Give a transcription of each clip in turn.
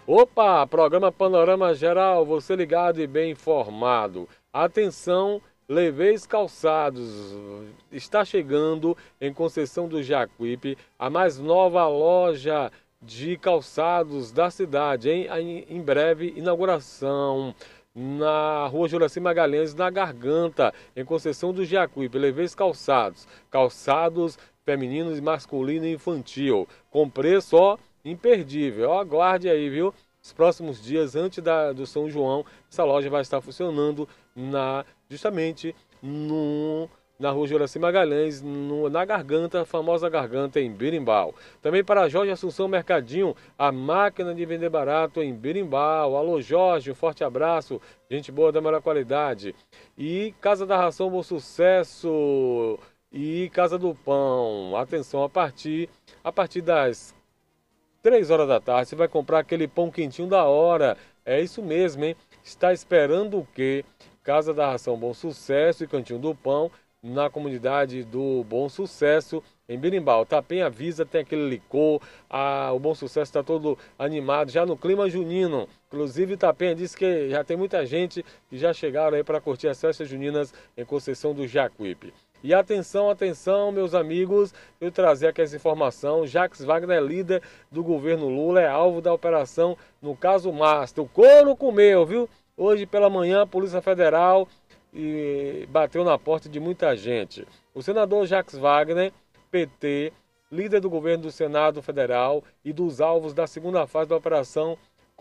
Opa, programa Panorama Geral, você ligado e bem informado. Atenção, Leveis Calçados, está chegando em Conceição do Jacuípe a mais nova loja de calçados da cidade, hein? Em breve, inauguração na Rua Juraci Magalhães, na Garganta, em Conceição do Jacuípe. Leveis Calçados, calçados femininos, masculino e infantil, com preço, ó, imperdível. Ó, aguarde aí, viu? Os próximos dias, antes do São João, essa loja vai estar funcionando justamente na Rua Juraci Magalhães, na Garganta, a famosa Garganta, em Berimbau. Também para Jorge Assunção Mercadinho, a máquina de vender barato em Berimbau. Alô Jorge, um forte abraço, gente boa da melhor qualidade. E Casa da Ração, bom sucesso. E Casa do Pão, atenção, a partir das 3 horas da tarde, você vai comprar aquele pão quentinho da hora. É isso mesmo, hein? Está esperando o quê? Casa da Ração Bom Sucesso e Cantinho do Pão, na comunidade do Bom Sucesso, em Berimbau. Tapem avisa, tem aquele licor, o Bom Sucesso está todo animado, já no clima junino. Inclusive, Tapem disse que já tem muita gente que já chegaram aí para curtir as festas juninas em Conceição do Jacuípe. E atenção, atenção, meus amigos, eu trazer aqui essa informação. Jacques Wagner, líder do governo Lula, é alvo da operação no caso Master. O couro comeu, viu? Hoje pela manhã, a Polícia Federal bateu na porta de muita gente. O senador Jacques Wagner, PT, líder do governo do Senado Federal e dos alvos da segunda fase da operação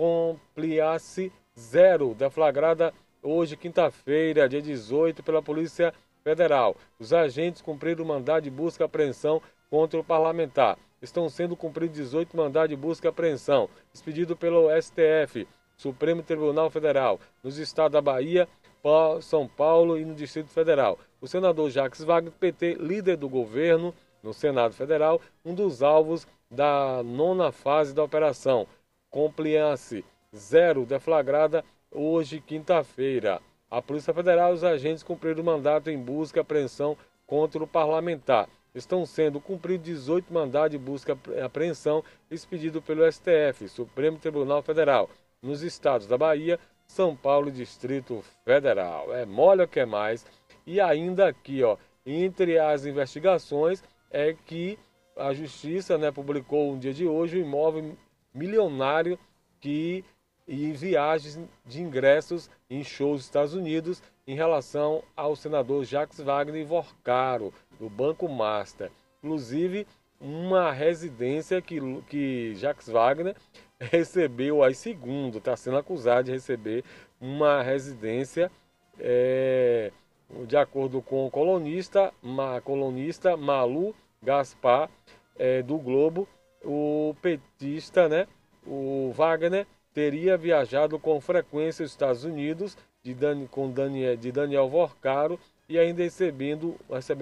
Compliance Zero, deflagrada hoje, quinta-feira, dia 18, pela Polícia Federal. Os agentes cumpriram o mandado de busca e apreensão contra o parlamentar. Estão sendo cumpridos 18 mandados de busca e apreensão, expedido pelo STF, Supremo Tribunal Federal, nos estados da Bahia, São Paulo e no Distrito Federal. O senador Jacques Wagner, PT, líder do governo no Senado Federal, um dos alvos da 9ª fase da operação Compliance Zero, deflagrada hoje, quinta-feira. A Polícia Federal e os agentes cumpriram o mandato em busca e apreensão contra o parlamentar. Estão sendo cumpridos 18 mandados de busca e apreensão expedidos pelo STF, Supremo Tribunal Federal, nos estados da Bahia, São Paulo e Distrito Federal. É mole o que é mais. E ainda aqui, ó, entre as investigações, é que a Justiça, né, publicou um dia de hoje um imóvel milionário e viagens de ingressos em shows dos Estados Unidos em relação ao senador Jacques Wagner Vorcaro, do Banco Master. Inclusive, uma residência que Jacques Wagner recebeu, aí segundo, está sendo acusado de receber uma residência, de acordo com o colunista Malu Gaspar, do Globo, o petista, né, o Wagner, teria viajado com frequência aos Estados Unidos de Daniel Vorcaro e ainda recebendo